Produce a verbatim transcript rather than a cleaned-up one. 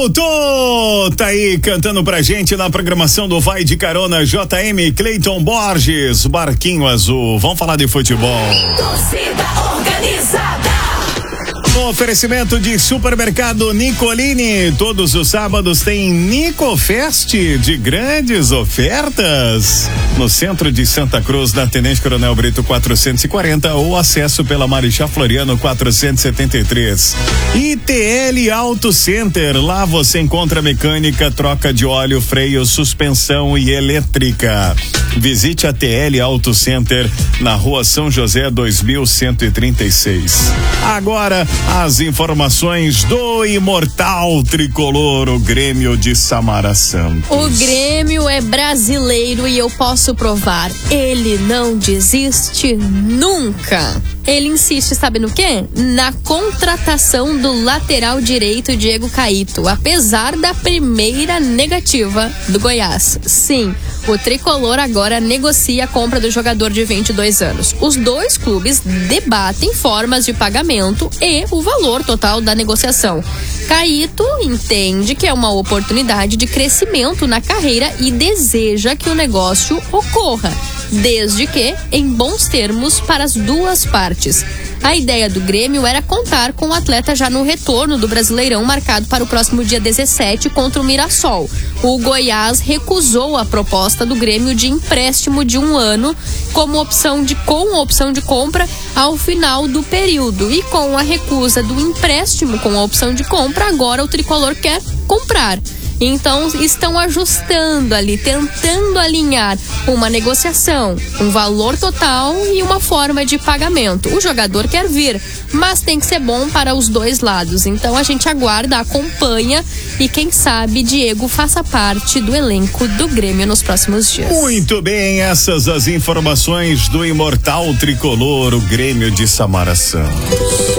voltou! Tá aí cantando pra gente na programação do Vai de Carona J M, Cleiton Borges, Barquinho Azul. Vamos falar de futebol. Torcida organizada. No oferecimento de Supermercado Nicolini, todos os sábados tem Nicofest de grandes ofertas. No centro de Santa Cruz, na Tenente Coronel Brito quatrocentos e quarenta, ou acesso pela Marechal Floriano quatrocentos e setenta e três. I T L Auto Center, lá você encontra mecânica, troca de óleo, freio, suspensão e elétrica. Visite a T L Auto Center na Rua São José dois mil cento e trinta e seis. Agora as informações do imortal tricolor, o Grêmio de Samara Santos. O Grêmio é brasileiro e eu posso provar, ele não desiste nunca. Ele insiste, sabe no quê? Na contratação do lateral direito Diego Caíto, apesar da primeira negativa do Goiás. Sim, o tricolor agora negocia a compra do jogador de vinte e dois anos. Os dois clubes debatem formas de pagamento e o valor total da negociação. Caíto entende que é uma oportunidade de crescimento na carreira e deseja que o negócio ocorra, desde que em bons termos para as duas partes. A ideia do Grêmio era contar com o atleta já no retorno do Brasileirão, marcado para o próximo dia dezessete contra o Mirassol. O Goiás recusou a proposta do Grêmio de empréstimo de um ano como opção de, com opção de compra ao final do período. E com a recusa do empréstimo com a opção de compra, agora o tricolor quer comprar. Então estão ajustando ali, tentando alinhar uma negociação, um valor total e uma forma de pagamento. O jogador quer vir, mas tem que ser bom para os dois lados. Então a gente aguarda, acompanha e quem sabe Diego faça parte do elenco do Grêmio nos próximos dias. Muito bem, essas as informações do imortal tricolor, o Grêmio de Samara Santos.